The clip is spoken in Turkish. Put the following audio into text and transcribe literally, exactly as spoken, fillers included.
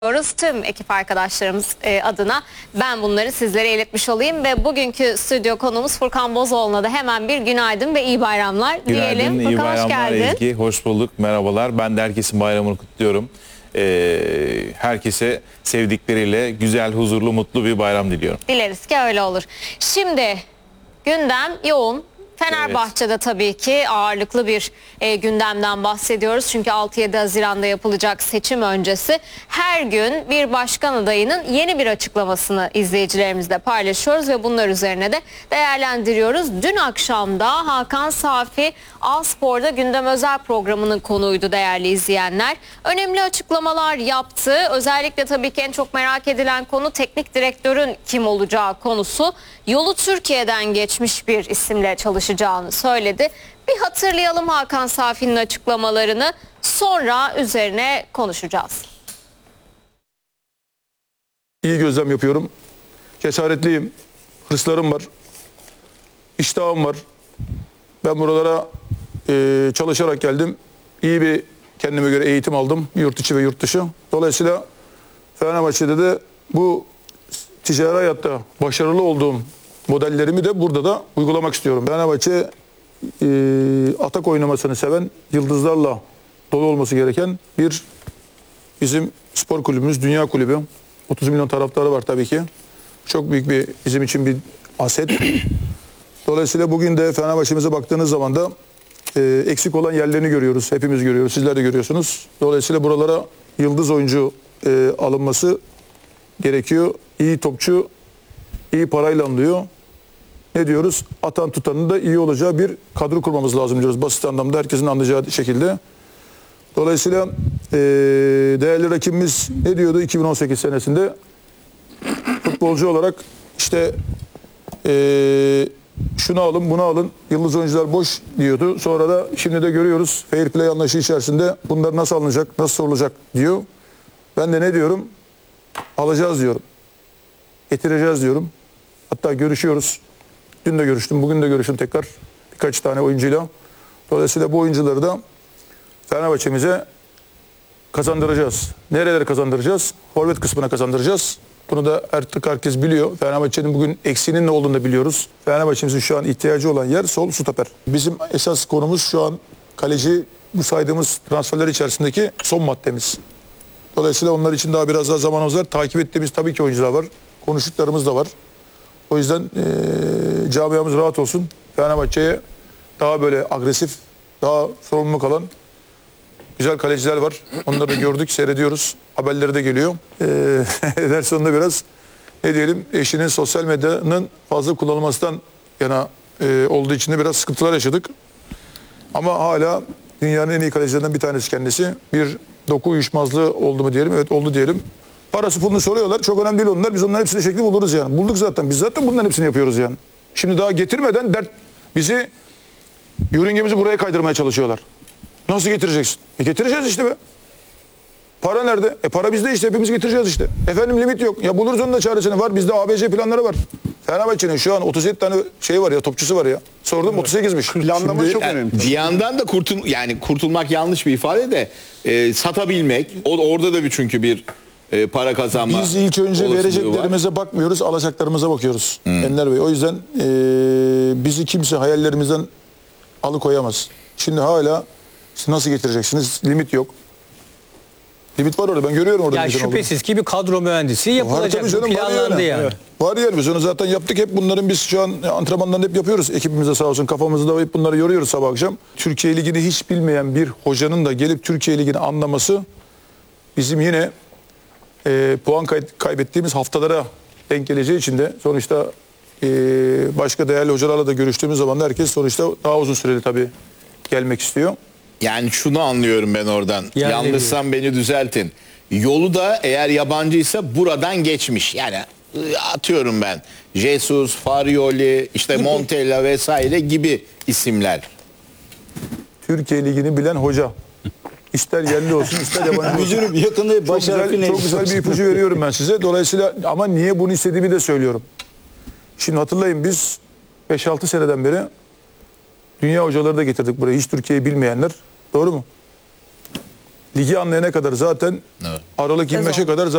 Tüm ekip arkadaşlarımız e, adına ben bunları sizlere iletmiş olayım ve bugünkü stüdyo konuğumuz Furkan Bozoğlu'na da hemen bir günaydın ve iyi bayramlar Günaydın, diyelim. iyi Furkan, bayramlar hoş geldin. Ezgi, hoş bulduk, merhabalar. Ben de herkesin bayramını kutluyorum. Ee, herkese sevdikleriyle güzel, huzurlu, mutlu bir bayram diliyorum. Dileriz ki öyle olur. Şimdi gündem yoğun. Fenerbahçe'de evet, tabii ki ağırlıklı bir e, gündemden bahsediyoruz. Çünkü altı yedi Haziran'da yapılacak seçim öncesi her gün bir başkan adayının yeni bir açıklamasını izleyicilerimizle paylaşıyoruz ve bunlar üzerine de değerlendiriyoruz. Dün akşam da Hakan Safi A-Spor'da Gündem Özel programının konuğuydu değerli izleyenler. Önemli açıklamalar yaptı. Özellikle tabii ki en çok merak edilen konu teknik direktörün kim olacağı konusu. Yolu Türkiye'den geçmiş bir isimle çalışacağını söyledi. Bir hatırlayalım Hakan Safi'nin açıklamalarını, sonra üzerine konuşacağız. İyi gözlem yapıyorum. Cesaretliyim. Hırslarım var. İştahım var. Ben buralara e, çalışarak geldim. İyi bir kendime göre eğitim aldım. Yurt içi ve yurt dışı. Dolayısıyla Fenerbahçe'de de bu ticari hayatta başarılı olduğum modellerimi de burada da uygulamak istiyorum. Fenerbahçe e, atak oynamasını seven, yıldızlarla dolu olması gereken bir bizim spor kulübümüz, dünya kulübü. otuz milyon taraftarı var tabii ki. Çok büyük bir bizim için bir aset. Dolayısıyla bugün de Fenerbahçe'mize baktığınız zaman da e, eksik olan yerlerini görüyoruz. Hepimiz görüyoruz. Sizler de görüyorsunuz. Dolayısıyla buralara yıldız oyuncu e, alınması gerekiyor. İyi topçu, iyi parayla alınıyor. Ne diyoruz? Atan tutanın da iyi olacağı bir kadro kurmamız lazım diyoruz. Basit anlamda herkesin anlayacağı şekilde. Dolayısıyla e, değerli rakibimiz ne diyordu iki bin on sekiz senesinde? Futbolcu olarak işte e, şunu alın bunu alın, yıldız oyuncular boş diyordu. Sonra da şimdi de görüyoruz fair play anlayışı içerisinde bunlar nasıl alınacak, nasıl sorulacak diyor. Ben de ne diyorum? Alacağız diyorum. Getireceğiz diyorum. Hatta görüşüyoruz. Dün de görüştüm, bugün de görüştüm tekrar birkaç tane oyuncuyla. Dolayısıyla bu oyuncuları da Fenerbahçe'mize kazandıracağız. Nerelere kazandıracağız? Forvet kısmına kazandıracağız. Bunu da artık herkes biliyor. Fenerbahçe'nin bugün eksiğinin ne olduğunu da biliyoruz. Fenerbahçe'mizin şu an ihtiyacı olan yer sol stoper. Bizim esas konumuz şu an kaleci, bu saydığımız transferler içerisindeki son maddemiz. Dolayısıyla onlar için daha biraz daha zamanımız var. Takip ettiğimiz tabii ki oyuncular var. Konuştuklarımız da var. O yüzden e, camiamız rahat olsun. Fenerbahçe'ye daha böyle agresif, daha sorumluluk alan güzel kaleciler var. Onları da gördük, seyrediyoruz. Haberleri de geliyor. E, der sonunda biraz ne diyelim, eşinin sosyal medyanın fazla kullanılmasından yana e, olduğu için de biraz sıkıntılar yaşadık. Ama hala dünyanın en iyi kalecilerinden bir tanesi kendisi. Bir doku uyuşmazlığı oldu mu diyelim? Evet, oldu diyelim. Parası pulunu soruyorlar. Çok önemli değil onlar. Biz onların hepsini şekli buluruz yani. Bulduk zaten. Biz zaten bunların hepsini yapıyoruz yani. Şimdi daha getirmeden dert bizi, yörüngemizi buraya kaydırmaya çalışıyorlar. Nasıl getireceksin? E getireceğiz işte be. Para nerede? E para bizde işte. Hepimiz getireceğiz işte. Efendim limit yok. Ya buluruz onun da çaresini. Var bizde A B C planları var. Fenerbahçe'nin şu an otuz yedi tane şey var ya, topçusu var ya. Sordum, evet. otuz sekizmiş. Planlama Şimdi, çok yani, önemli. Bir yandan da kurtul yani kurtulmak yanlış bir ifade de e, satabilmek. O orada da bir çünkü bir e, para kazanma. Biz ilk önce vereceklerimize var. bakmıyoruz, alacaklarımıza bakıyoruz. Hmm. Enler Bey. O yüzden e, bizi kimse hayallerimizden alıkoyamaz. Şimdi hala işte nasıl getireceksiniz? Limit yok. Limit var orada. Ben görüyorum orada. Ya şüphesiz olduğunu. Ki bir kadro mühendisi yapılacak. Canım, planlandı yani. yani. Evet. Var yani, biz onu zaten yaptık. Hep bunların biz şu an antrenmanlarını hep yapıyoruz. Ekibimize sağ olsun, kafamızda hep bunları yoruyoruz sabah akşam. Türkiye Ligi'ni hiç bilmeyen bir hocanın da gelip Türkiye Ligi'ni anlaması bizim yine e, puan kay kaybettiğimiz haftalara denk geleceği için de sonuçta e, başka değerli hocalarla da görüştüğümüz zaman da herkes sonuçta daha uzun süreli tabii gelmek istiyor. Yani şunu anlıyorum ben oradan. Yani yanlışsam beni düzeltin. Yolu da eğer yabancıysa buradan geçmiş. Yani atıyorum ben Jesus, Farioli, işte Montella vesaire gibi isimler. Türkiye Ligi'ni bilen hoca. İster yerli olsun, ister yabancı olsun. Yakında çok güzel, çok güzel bir ipucu veriyorum ben size. Dolayısıyla ama niye bunu istediğimi de söylüyorum. Şimdi hatırlayın, biz beş altı seneden beri dünya hocaları da getirdik buraya. Hiç Türkiye'yi bilmeyenler. Doğru mu? Ligi anlayana kadar zaten evet. Aralık yirmi beşe kadar zaten